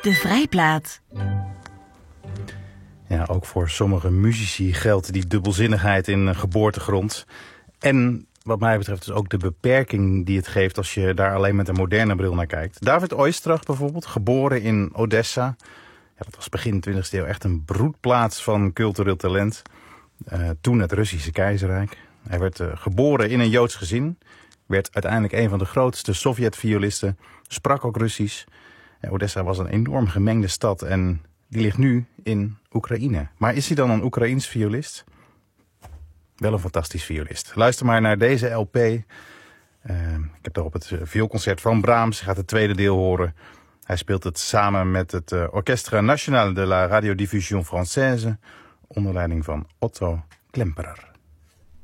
De Vrijplaat. Ja, ook voor sommige muzici geldt die dubbelzinnigheid in geboortegrond. En wat mij betreft dus ook de beperking die het geeft als je daar alleen met een moderne bril naar kijkt. David Oistrakh bijvoorbeeld, geboren in Odessa. Ja, dat was begin 20e eeuw echt een broedplaats van cultureel talent. Toen het Russische keizerrijk. Hij werd geboren in een Joods gezin. Werd uiteindelijk een van de grootste Sovjet-violisten. Sprak ook Russisch. Odessa was een enorm gemengde stad en die ligt nu in Oekraïne. Maar is hij dan een Oekraïens violist? Wel een fantastisch violist. Luister maar naar deze LP. Ik heb daarop het vioolconcert van Brahms. Je gaat het tweede deel horen. Hij speelt het samen met het Orchestre National de la Radiodiffusion Française onder leiding van Otto Klemperer.